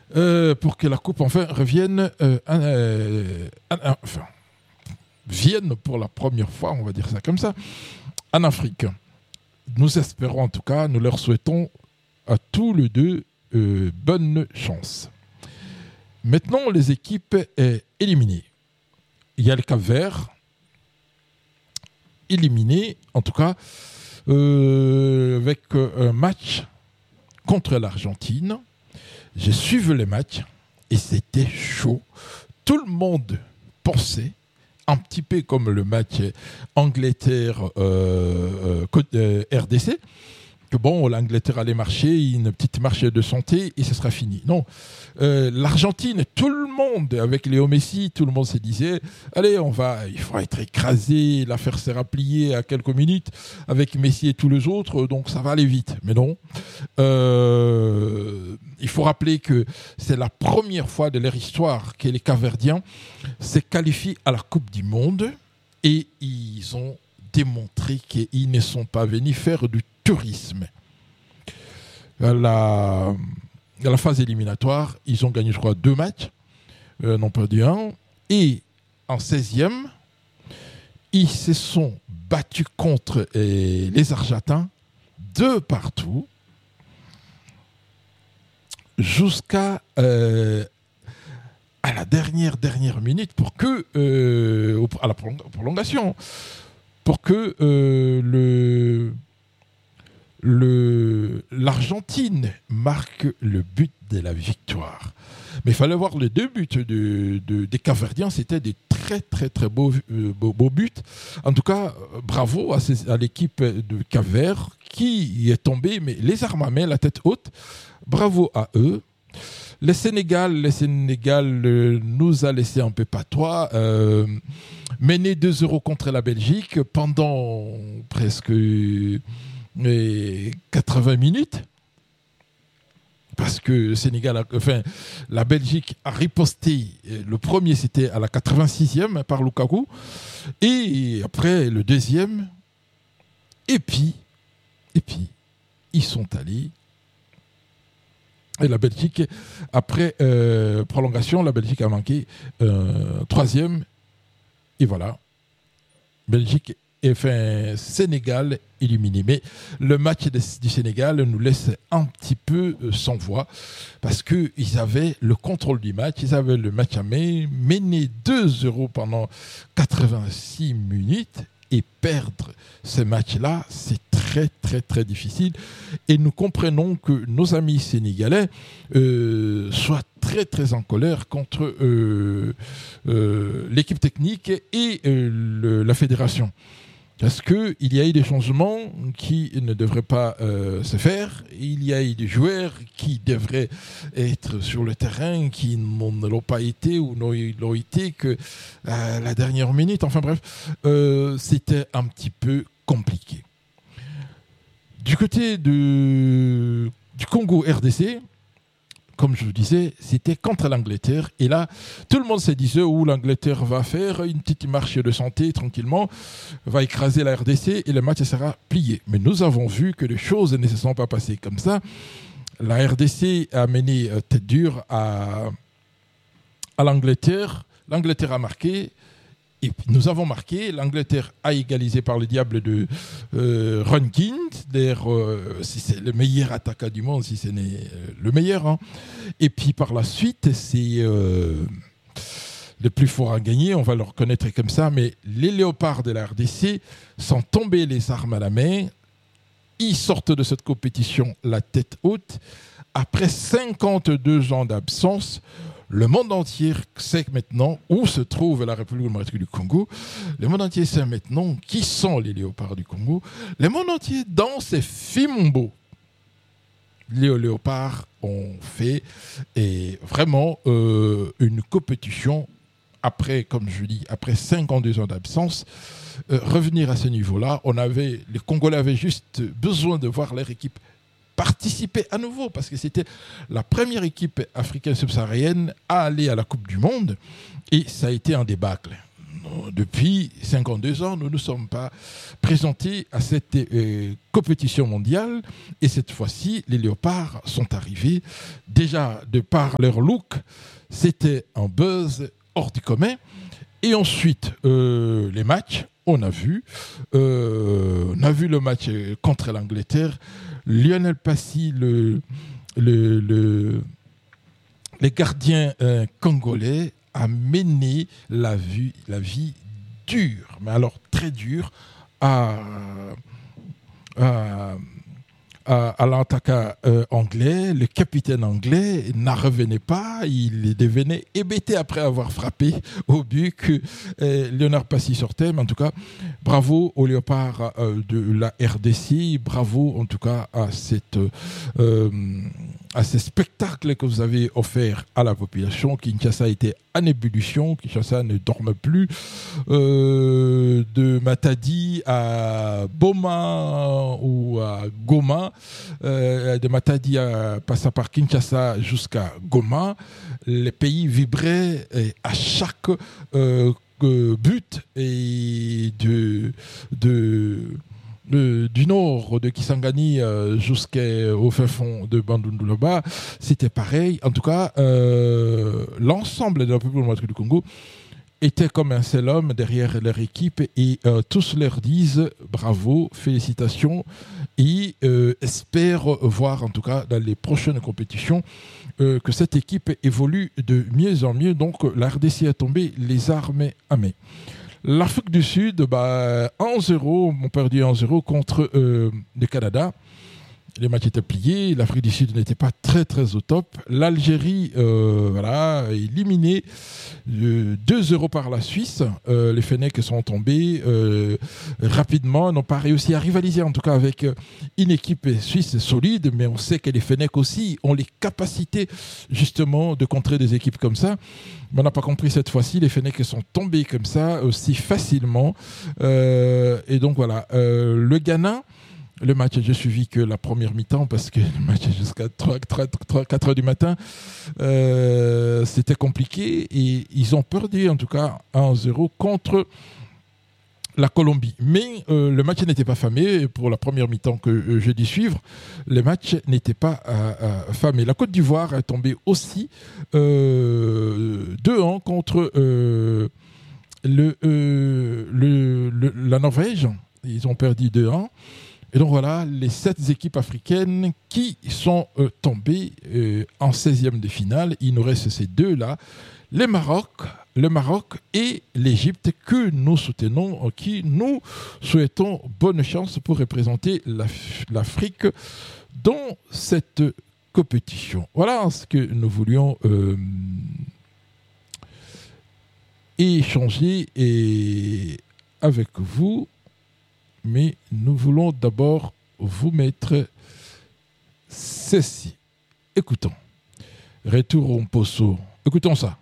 pour que la coupe enfin revienne, vienne pour la première fois, on va dire ça comme ça, en Afrique. Nous espérons en tout cas, nous leur souhaitons à tous les deux bonne chance. Maintenant, les équipes éliminées. Il y a le Cap-Vert, éliminé, en tout cas, avec un match contre l'Argentine. J'ai suivi les matchs et c'était chaud. Tout le monde pensait, un petit peu comme le match Angleterre-RDC, que bon, l'Angleterre allait marcher, une petite marche de santé et ce sera fini. Non, l'Argentine, tout le monde, avec Léo Messi, tout le monde se disait, allez, il faut être écrasé, l'affaire sera pliée à quelques minutes avec Messi et tous les autres, donc ça va aller vite. Mais non, il faut rappeler que c'est la première fois de leur histoire que les Capverdiens se qualifient à la Coupe du Monde et ils ont démontré qu'ils ne sont pas venus faire du tourisme. À la phase éliminatoire, ils ont gagné, je crois, 2 matchs, non pas du 1. Et en 16e, ils se sont battus contre les Argentins 2 partout jusqu'à à la dernière minute pour que à la prolongation pour que l'Argentine marque le but de la victoire. Mais il fallait voir les 2 buts des Capverdiens, c'était des très très très beaux buts. En tout cas, bravo à l'équipe de Cap-Vert qui est tombée, mais les armes à main, la tête haute. Bravo à eux. Le Sénégal nous a laissé un peu patois, mené 2-0 contre la Belgique pendant presque 80 minutes. Parce que la Belgique a riposté. Le premier, c'était à la 86e par Lukaku. Et après, le deuxième. Et puis, ils sont allés. Et la Belgique, après prolongation, la Belgique a manqué 3e. Et voilà. Belgique et Sénégal éliminé. Mais le match du Sénégal nous laisse un petit peu sans voix parce qu'ils avaient le contrôle du match, ils avaient le match à main, mené 2-0 pendant 86 minutes et perdre ce match-là, c'est très très très difficile. Et nous comprenons que nos amis sénégalais soient très très en colère contre l'équipe technique et la fédération. Parce qu'il y a eu des changements qui ne devraient pas se faire. Il y a eu des joueurs qui devraient être sur le terrain, qui ne l'ont pas été ou n'ont été que la dernière minute. Enfin bref, c'était un petit peu compliqué. Du côté du Congo RDC, comme je vous disais, c'était contre l'Angleterre. Et là, tout le monde se disait où l'Angleterre va faire une petite marche de santé tranquillement, va écraser la RDC et le match sera plié. Mais nous avons vu que les choses ne se sont pas passées comme ça. La RDC a mené tête dure à l'Angleterre. L'Angleterre a marqué. Et nous avons marqué, l'Angleterre a égalisé par le diable de Runkin, si c'est le meilleur attaquant du monde, si ce n'est le meilleur. Hein. Et puis par la suite, c'est le plus fort à gagner, on va le reconnaître comme ça, mais les léopards de la RDC sont tombés les armes à la main, ils sortent de cette compétition la tête haute, après 52 ans d'absence. Le monde entier sait maintenant où se trouve la République démocratique du Congo. Le monde entier sait maintenant qui sont les léopards du Congo. Le monde entier danse et Fimbo. Les léopards ont fait vraiment une compétition après, comme je dis, après 52 ans d'absence. Revenir à ce niveau-là, les Congolais avaient juste besoin de voir leur équipe participer à nouveau, parce que c'était la première équipe africaine subsaharienne à aller à la Coupe du Monde, et ça a été un débâcle. depuis 52 ans, nous ne nous sommes pas présentés à cette compétition mondiale. Et cette fois-ci, les Léopards sont arrivés. Déjà, de par leur look, c'était un buzz hors du commun. Et ensuite, les matchs, on a vu le match contre l'Angleterre. Lionel Passy, les gardiens congolais, a mené la vie dure, mais alors très dure, à l'attaquant anglais. Le capitaine anglais n'en revenait pas, il devenait hébété après avoir frappé au but que Léonard Passy sortait. Mais en tout cas, bravo aux Léopards de la RDC, bravo en tout cas à ces spectacles que vous avez offerts à la population. Kinshasa était en ébullition, Kinshasa ne dorme plus. De Matadi à Boma ou à Goma, de Matadi passant par Kinshasa jusqu'à Goma, les pays vibraient à chaque but et du nord de Kisangani jusqu'au fin fond de Bandunduloba, c'était pareil. En tout cas, l'ensemble de la population du Congo était comme un seul homme derrière leur équipe et tous leur disent bravo, félicitations et espèrent voir en tout cas dans les prochaines compétitions que cette équipe évolue de mieux en mieux. Donc la RDC est tombée les armes à main. L'Afrique du Sud, 1-0, on perdu 1-0 contre le Canada. Les matchs étaient pliés, l'Afrique du Sud n'était pas très très au top. L'Algérie, éliminée 2-0 par la Suisse. Les Fennecs sont tombés rapidement, n'ont pas réussi à rivaliser en tout cas avec une équipe suisse solide, mais on sait que les Fennecs aussi ont les capacités justement de contrer des équipes comme ça. Mais on n'a pas compris cette fois-ci, les Fennecs sont tombés comme ça aussi facilement. Et donc voilà, le Ghana. Le match, j'ai suivi que la première mi-temps parce que le match jusqu'à 4 heures du matin, c'était compliqué et ils ont perdu en tout cas 1-0 contre la Colombie. Mais le match n'était pas famé pour la première mi-temps que j'ai dû suivre. Le match n'était pas famé. La Côte d'Ivoire est tombée aussi 2-1 contre la Norvège. Ils ont perdu 2-1. Et donc voilà, les 7 équipes africaines qui sont tombées en 16e de finale. Il nous reste ces deux-là, le Maroc et l'Égypte que nous soutenons, qui nous souhaitons bonne chance pour représenter l'Afrique dans cette compétition. Voilà ce que nous voulions échanger avec vous. Mais nous voulons d'abord vous mettre ceci. Écoutons. Retour au Poso. Écoutons ça.